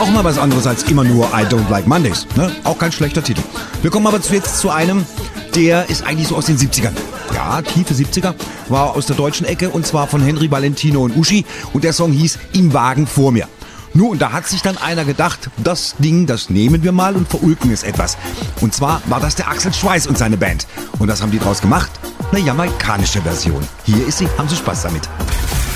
Auch mal was anderes als immer nur I Don't Like Mondays. Ne? Auch kein schlechter Titel. Wir kommen aber jetzt zu einem, der ist eigentlich so aus den 70ern. Ja, tiefe 70er, war aus der deutschen Ecke und zwar von Henry Valentino und Uschi. Und der Song hieß Im Wagen vor mir. Nun, und da hat sich dann einer gedacht, das Ding, das nehmen wir mal und verulken es etwas. Und zwar war das der Axel Schweiß und seine Band. Und was haben die draus gemacht? Eine jamaikanische Version. Hier ist sie, haben Sie Spaß damit.